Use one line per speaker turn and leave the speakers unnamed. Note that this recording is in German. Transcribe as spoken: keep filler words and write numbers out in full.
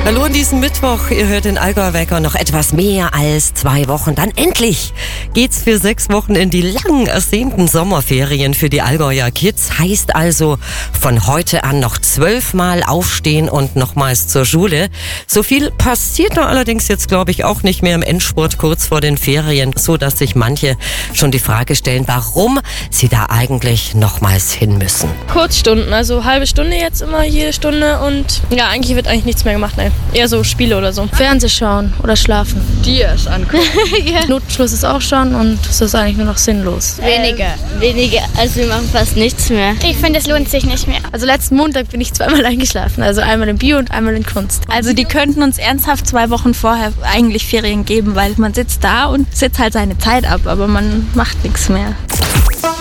Hallo an diesem Mittwoch, ihr hört den Allgäuer Wecker, noch etwas mehr als zwei Wochen. Dann endlich geht's für sechs Wochen in die lang ersehnten Sommerferien für die Allgäuer Kids. Heißt also von heute an noch zwölfmal aufstehen und nochmals zur Schule. So viel passiert da allerdings jetzt, glaube ich, auch nicht mehr im Endspurt kurz vor den Ferien, so dass sich manche schon die Frage stellen, warum sie da eigentlich nochmals hin müssen.
Kurzstunden, also halbe Stunde jetzt immer, jede Stunde und ja, eigentlich wird eigentlich nichts mehr gemacht, nein. Eher so Spiele oder so.
Fernseh schauen oder schlafen.
Dias angucken.
Ja. Notenschluss ist auch schon und es ist eigentlich nur noch sinnlos.
Weniger, ähm, weniger, also wir machen fast nichts mehr.
Ich finde, es lohnt sich nicht mehr.
Also letzten Montag bin ich zweimal eingeschlafen, also einmal in Bio und einmal in Kunst.
Also die könnten uns ernsthaft zwei Wochen vorher eigentlich Ferien geben, weil man sitzt da und sitzt halt seine Zeit ab, aber man macht nichts mehr.